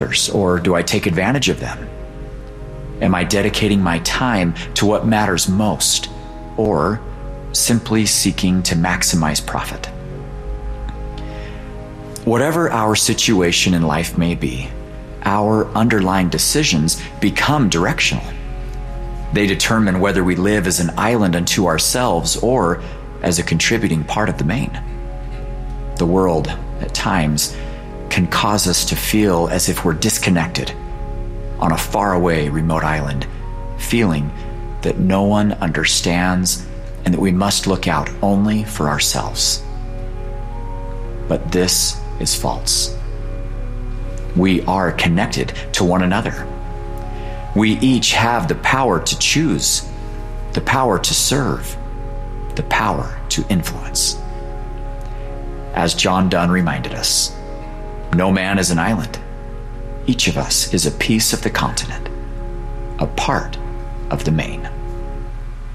or do I take advantage of them? Am I dedicating my time to what matters most, or simply seeking to maximize profit? Whatever our situation in life may be, our underlying decisions become directional. They determine whether we live as an island unto ourselves or as a contributing part of the main. The world, at times, can cause us to feel as if we're disconnected on a faraway remote island, feeling that no one understands and that we must look out only for ourselves. But this is false. We are connected to one another. We each have the power to choose, the power to serve, the power to influence. As John Donne reminded us, no man is an island. Each of us is a piece of the continent, a part of the main.